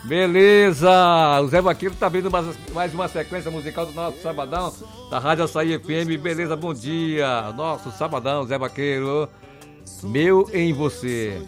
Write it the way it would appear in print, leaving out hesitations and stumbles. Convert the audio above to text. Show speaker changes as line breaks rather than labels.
Beleza! O Zé Vaqueiro tá abrindo mais uma sequência musical do nosso Sabadão, da Rádio Açaí FM. Beleza, bom dia! Nosso Sabadão, Zé Vaqueiro. Meu em você.